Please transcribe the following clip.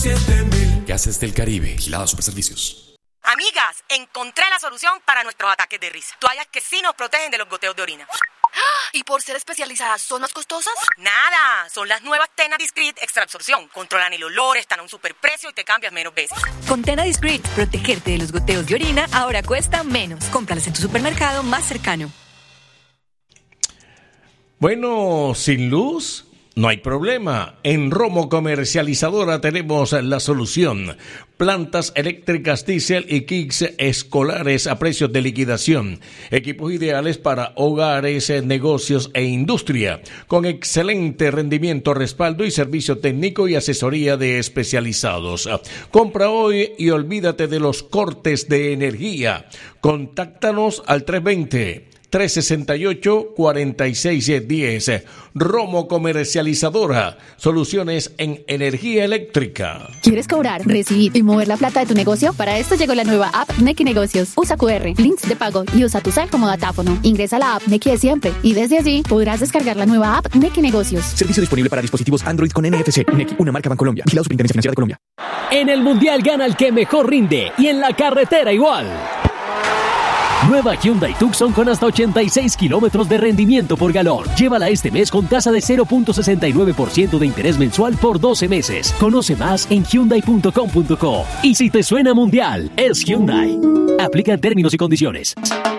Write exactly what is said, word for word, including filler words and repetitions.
siete mil. Gases del Caribe, Vigilado Superservicios. Amigas, encontré la solución para nuestros ataques de risa. Toallas que sí nos protegen de los goteos de orina. ¿Y por ser especializadas son más costosas? Nada, son las nuevas Tena Discreet Extra Absorción. Controlan el olor, están a un superprecio y te cambias menos veces. Con Tena Discreet, protegerte de los goteos de orina ahora cuesta menos. Cómpralas en tu supermercado más cercano. Bueno, sin luz no hay problema. En Romo Comercializadora tenemos la solución. Plantas eléctricas diésel y kits escolares a precios de liquidación. Equipos ideales para hogares, negocios e industria. Con excelente rendimiento, respaldo y servicio técnico y asesoría de especializados. Compra hoy y olvídate de los cortes de energía. Contáctanos al tres dos cero, tres seis ocho, cuatro seis uno cero. Romo Comercializadora. Soluciones en energía eléctrica. ¿Quieres cobrar, recibir y mover la plata de tu negocio? Para esto llegó la nueva app Nequi Negocios. Usa cu erre, links de pago y usa tu cel como datáfono. Ingresa a la app Nequi de siempre y desde allí podrás descargar la nueva app Nequi Negocios. Servicio disponible para dispositivos Android con N F C. Nequi, una marca Bancolombia. Vigilado Superintendencia Financiera de Colombia. En el Mundial gana el que mejor rinde y en la carretera igual. Nueva Hyundai Tucson con hasta ochenta y seis kilómetros de rendimiento por galón. Llévala este mes con tasa de cero punto sesenta y nueve por ciento de interés mensual por doce meses. Conoce más en hyundai punto com punto co. Y si te suena Mundial, es Hyundai. Aplican términos y condiciones.